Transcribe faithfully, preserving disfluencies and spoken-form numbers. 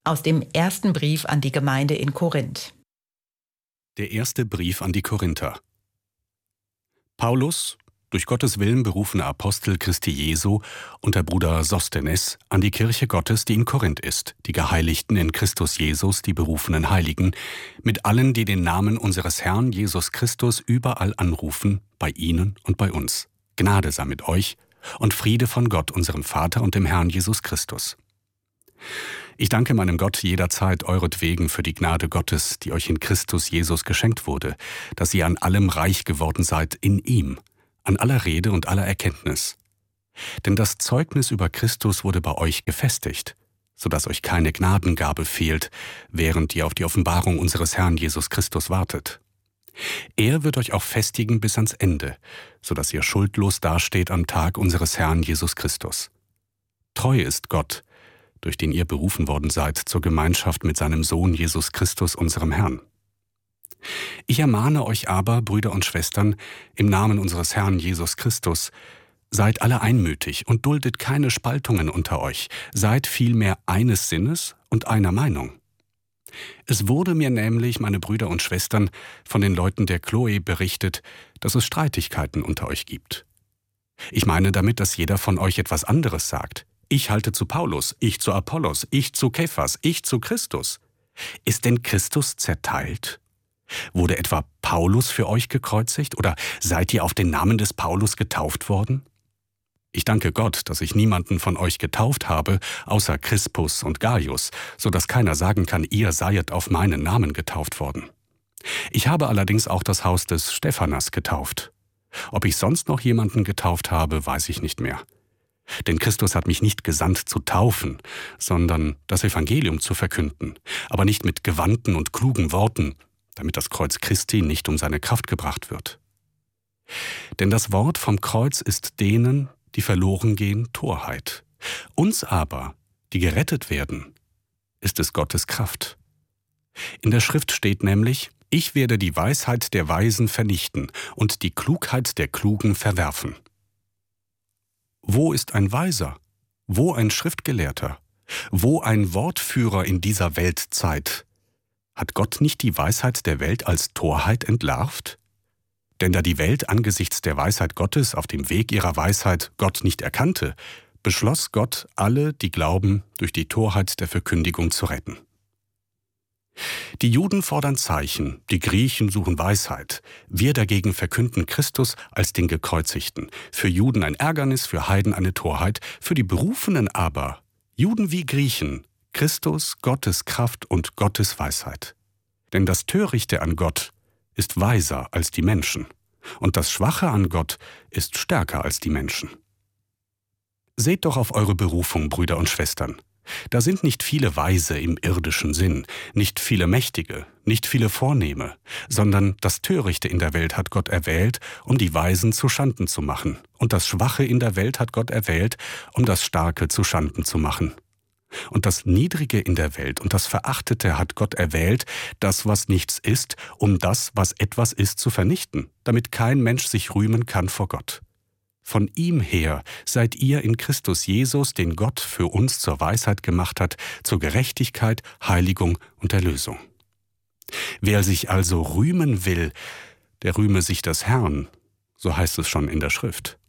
Aus dem ersten Brief an die Gemeinde in Korinth. Der erste Brief an die Korinther. Paulus, durch Gottes Willen berufener Apostel Christi Jesu, und der Bruder Sostenes an die Kirche Gottes, die in Korinth ist, die Geheiligten in Christus Jesus, die berufenen Heiligen, mit allen, die den Namen unseres Herrn Jesus Christus überall anrufen, bei ihnen und bei uns. Gnade sei mit euch und Friede von Gott, unserem Vater und dem Herrn Jesus Christus. Ich danke meinem Gott jederzeit euretwegen für die Gnade Gottes, die euch in Christus Jesus geschenkt wurde, dass ihr an allem reich geworden seid in ihm, an aller Rede und aller Erkenntnis. Denn das Zeugnis über Christus wurde bei euch gefestigt, so dass euch keine Gnadengabe fehlt, während ihr auf die Offenbarung unseres Herrn Jesus Christus wartet. Er wird euch auch festigen bis ans Ende, so dass ihr schuldlos dasteht am Tag unseres Herrn Jesus Christus. Treu ist Gott, durch den ihr berufen worden seid zur Gemeinschaft mit seinem Sohn Jesus Christus, unserem Herrn. Ich ermahne euch aber, Brüder und Schwestern, im Namen unseres Herrn Jesus Christus, seid alle einmütig und duldet keine Spaltungen unter euch, seid vielmehr eines Sinnes und einer Meinung. Es wurde mir nämlich, meine Brüder und Schwestern, von den Leuten der Chloe berichtet, dass es Streitigkeiten unter euch gibt. Ich meine damit, dass jeder von euch etwas anderes sagt. Ich halte zu Paulus, ich zu Apollos, ich zu Kephas, ich zu Christus. Ist denn Christus zerteilt? Wurde etwa Paulus für euch gekreuzigt oder seid ihr auf den Namen des Paulus getauft worden? Ich danke Gott, dass ich niemanden von euch getauft habe, außer Crispus und Gaius, so dass keiner sagen kann, ihr seiet auf meinen Namen getauft worden. Ich habe allerdings auch das Haus des Stephanas getauft. Ob ich sonst noch jemanden getauft habe, weiß ich nicht mehr. Denn Christus hat mich nicht gesandt zu taufen, sondern das Evangelium zu verkünden, aber nicht mit gewandten und klugen Worten, damit das Kreuz Christi nicht um seine Kraft gebracht wird. Denn das Wort vom Kreuz ist denen, die verloren gehen, Torheit. Uns aber, die gerettet werden, ist es Gottes Kraft. In der Schrift steht nämlich, ich werde die Weisheit der Weisen vernichten und die Klugheit der Klugen verwerfen. Wo ist ein Weiser? Wo ein Schriftgelehrter? Wo ein Wortführer in dieser Weltzeit? Hat Gott nicht die Weisheit der Welt als Torheit entlarvt? Denn da die Welt angesichts der Weisheit Gottes auf dem Weg ihrer Weisheit Gott nicht erkannte, beschloss Gott, alle, die glauben, durch die Torheit der Verkündigung zu retten. Die Juden fordern Zeichen, die Griechen suchen Weisheit. Wir dagegen verkünden Christus als den Gekreuzigten. Für Juden ein Ärgernis, für Heiden eine Torheit, für die Berufenen aber, Juden wie Griechen, Christus, Gottes Kraft und Gottes Weisheit. Denn das Törichte an Gott ist weiser als die Menschen, und das Schwache an Gott ist stärker als die Menschen. Seht doch auf eure Berufung, Brüder und Schwestern. Da sind nicht viele Weise im irdischen Sinn, nicht viele Mächtige, nicht viele Vornehme, sondern das Törichte in der Welt hat Gott erwählt, um die Weisen zu Schanden zu machen, und das Schwache in der Welt hat Gott erwählt, um das Starke zu Schanden zu machen. Und das Niedrige in der Welt und das Verachtete hat Gott erwählt, das, was nichts ist, um das, was etwas ist, zu vernichten, damit kein Mensch sich rühmen kann vor Gott. Von ihm her seid ihr in Christus Jesus, den Gott für uns zur Weisheit gemacht hat, zur Gerechtigkeit, Heiligung und Erlösung. Wer sich also rühmen will, der rühme sich des Herrn, so heißt es schon in der Schrift.